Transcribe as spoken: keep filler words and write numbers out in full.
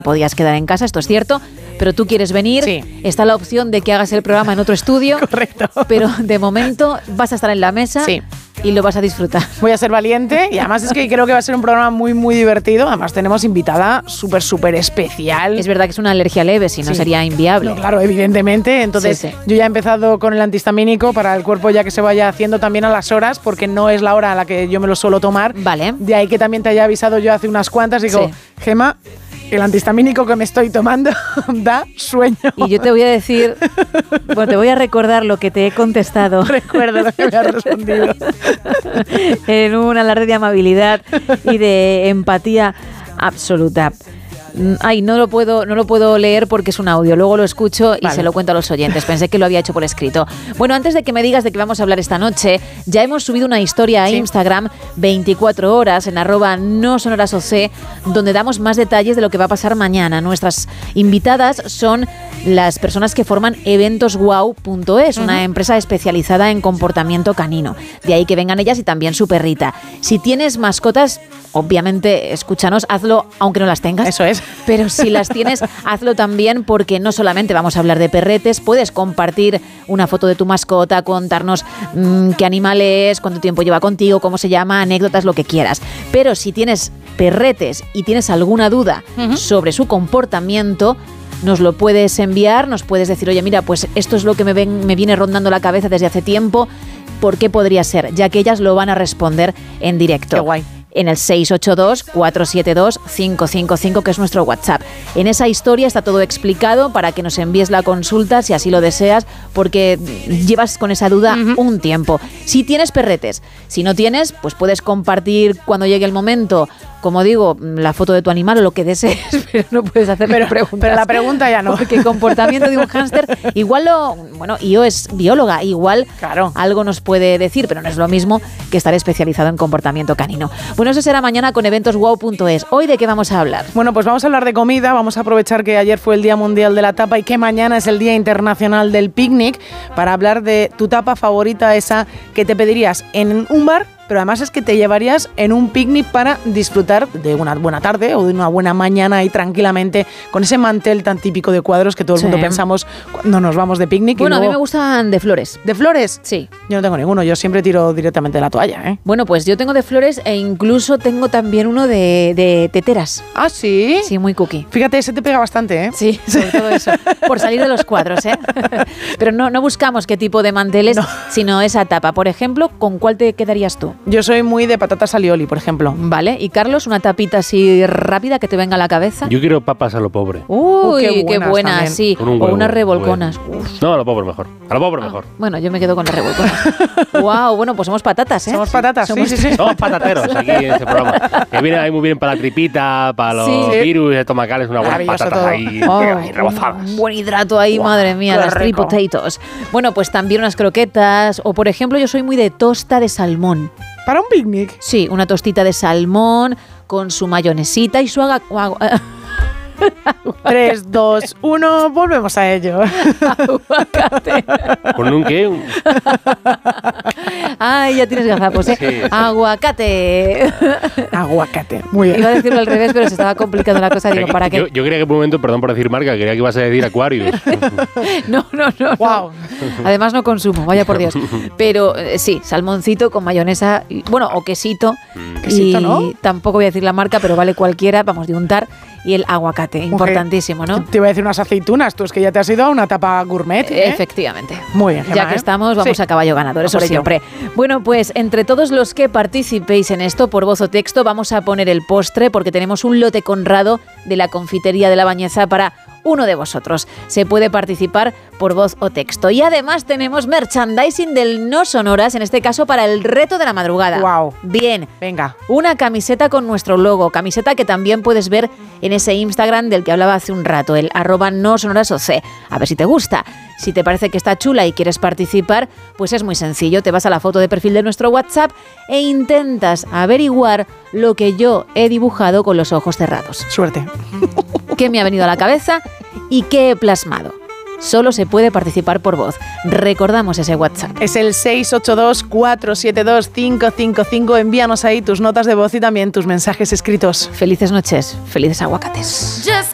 podías quedar en casa, esto es cierto, pero tú quieres venir, sí. Está la opción de que hagas el programa en otro estudio. Correcto. Pero de momento vas a estar en la mesa, sí. Y lo vas a disfrutar. Voy a ser valiente y además es que creo que va a ser un programa muy, muy divertido. Además tenemos invitada súper, súper especial. Es verdad que es una alergia leve, si no sí. sería inviable. No, claro, evidentemente. Entonces sí, sí. yo ya he empezado con el antihistamínico para el cuerpo ya que se vaya haciendo también a las horas, porque no es la hora a la que yo me lo suelo tomar. Vale. De ahí que también te haya avisado yo hace unas cuantas. Digo, sí. Gemma, el antihistamínico que me estoy tomando da sueño. Y yo te voy a decir, bueno, te voy a recordar lo que te he contestado. Recuerda lo que me has respondido. En un alarde de amabilidad y de empatía absoluta. Ay, no lo puedo, no lo puedo leer porque es un audio. Luego lo escucho y vale. Se lo cuento a los oyentes. Pensé que lo había hecho por escrito. Bueno, antes de que me digas de qué vamos a hablar esta noche, ya hemos subido una historia a sí. Instagram, veinticuatro horas, en arroba no sonoras oc, donde damos más detalles de lo que va a pasar mañana. Nuestras invitadas son las personas que forman eventos wow punto es, uh-huh. una empresa especializada en comportamiento canino. De ahí que vengan ellas y también su perrita. Si tienes mascotas, obviamente, escúchanos, hazlo aunque no las tengas. Eso es. Pero si las tienes, hazlo también, porque no solamente vamos a hablar de perretes, puedes compartir una foto de tu mascota, contarnos mmm, qué animal es, cuánto tiempo lleva contigo, cómo se llama, anécdotas, lo que quieras. Pero si tienes perretes y tienes alguna duda uh-huh. sobre su comportamiento, nos lo puedes enviar, nos puedes decir, oye, mira, pues esto es lo que me, ven, me viene rondando la cabeza desde hace tiempo, ¿por qué podría ser? Ya que ellas lo van a responder en directo. Qué guay. En el seis ocho dos, cuatro siete dos, cinco cinco cinco, que es nuestro WhatsApp. En esa historia está todo explicado para que nos envíes la consulta si así lo deseas, porque llevas con esa duda uh-huh. un tiempo. Si tienes perretes, si no tienes, pues puedes compartir cuando llegue el momento, como digo, la foto de tu animal o lo que desees, pero no puedes hacerme pero, preguntas. Pero la pregunta ya no. Porque el comportamiento de un hámster, igual lo... Bueno, Io es bióloga, igual claro. algo nos puede decir, pero no es lo mismo que estar especializado en comportamiento canino. Bueno, eso será mañana con eventos wow punto es. ¿Hoy de qué vamos a hablar? Bueno, pues vamos a hablar de comida. Vamos a aprovechar que ayer fue el Día Mundial de la Tapa y que mañana es el Día Internacional del Picnic para hablar de tu tapa favorita, esa que te pedirías en un bar, pero además es que te llevarías en un picnic para disfrutar de una buena tarde o de una buena mañana ahí tranquilamente con ese mantel tan típico de cuadros que todo el sí. mundo pensamos cuando nos vamos de picnic. Bueno, y luego... a mí me gustan de flores. ¿De flores? Sí. Yo no tengo ninguno, yo siempre tiro directamente de la toalla, ¿eh? Bueno, pues yo tengo de flores e incluso tengo también uno de, de teteras. ¿Ah, sí? Sí, muy cookie. Fíjate, ese te pega bastante, ¿eh? Sí, sobre todo eso. Por salir de los cuadros, ¿eh? Pero no, no buscamos qué tipo de manteles, no. sino esa tapa. Por ejemplo, ¿con cuál te quedarías tú? Yo soy muy de patatas alioli, por ejemplo. Vale, y Carlos, una tapita así rápida que te venga a la cabeza. Yo quiero papas a lo pobre. Uy, uh, qué, qué buena, sí. Un o unas revolconas. No, a lo pobre mejor. A lo pobre ah, mejor. Bueno, yo me quedo con las revolconas. Wow, bueno, pues somos patatas, ¿eh? Somos patatas, somos sí, sí, sí. Somos patateros aquí en este programa. Que viene ahí muy bien para la tripita, para los sí. virus estomacales, unas buenas patatas todo. ahí, oh, ahí rebozadas. Un buen hidrato ahí, wow, madre mía, las three potatoes. Bueno, pues también unas croquetas, o por ejemplo, yo soy muy de tosta de salmón. ¿Para un picnic? Sí, una tostita de salmón con su mayonesita y su agua... tres, dos, uno, volvemos a ello. Aguacate. ¿Con un qué? Ay, ya tienes gazapos, ¿eh? Sí, sí. Aguacate. Aguacate, muy bien. Iba a decirlo al revés, pero se estaba complicando la cosa. Digo, ¿para qué? Yo, yo creía que por un momento, perdón por decir marca, creía que ibas a decir Aquarius. No, no, no. Wow. No. Además no consumo, vaya por Dios. Pero eh, sí, salmoncito con mayonesa, y, bueno, o quesito. Mm. Quesito, y ¿no? Tampoco voy a decir la marca, pero vale cualquiera, vamos, de untar. Y el aguacate, importantísimo, ¿no? Te iba a decir unas aceitunas, tú es que ya te has ido a una tapa gourmet, ¿eh? Efectivamente. Muy bien, Gemma, ya que ¿eh? estamos, vamos sí. a caballo ganador, eso siempre. Bueno, pues entre todos los que participéis en esto, por voz o texto, vamos a poner el postre porque tenemos un lote conrado de la confitería de La Bañeza para uno de vosotros. Se puede participar por voz o texto. Y además tenemos merchandising del No Sonoras, en este caso para el reto de la madrugada. Wow. Bien. Venga. Una camiseta con nuestro logo, camiseta que también puedes ver en ese Instagram del que hablaba hace un rato, el arroba no sonoras oc. A ver si te gusta. Si te parece que está chula y quieres participar, pues es muy sencillo. Te vas a la foto de perfil de nuestro WhatsApp e intentas averiguar lo que yo he dibujado con los ojos cerrados. Suerte. ¿Qué me ha venido a la cabeza y qué he plasmado? Solo se puede participar por voz. Recordamos ese WhatsApp. Es el seis ocho dos, cuatro siete dos, cinco cinco cinco. Envíanos ahí tus notas de voz y también tus mensajes escritos. Felices noches, felices aguacates.